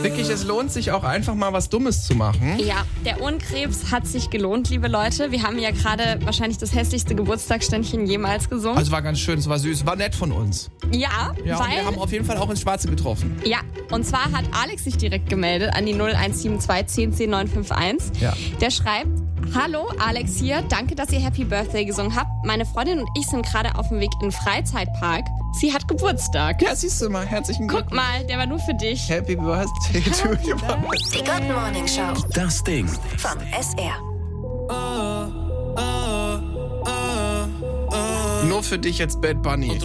wirklich, es lohnt sich auch einfach mal was Dummes zu machen. Ja, der Ohrenkrebs hat sich gelohnt, liebe Leute. Wir haben ja gerade wahrscheinlich das hässlichste Geburtstagsständchen jemals gesungen. Also war ganz schön, es war süß, war nett von uns. Ja, Ja, und wir haben auf jeden Fall auch ins Schwarze getroffen. Ja, und zwar hat Alex sich direkt gemeldet an die 0172 10 10 951. Ja. Der schreibt: Hallo, Alex hier. Danke, dass ihr Happy Birthday gesungen habt. Meine Freundin und ich sind gerade auf dem Weg in den Freizeitpark. Sie hat Geburtstag. Ja, siehst du mal, herzlichen Glückwunsch. Guck mal, der war nur für dich. Happy Birthday to you. Die Good Morning Show Das Ding. vom SR. Nur für dich jetzt Bad Bunny.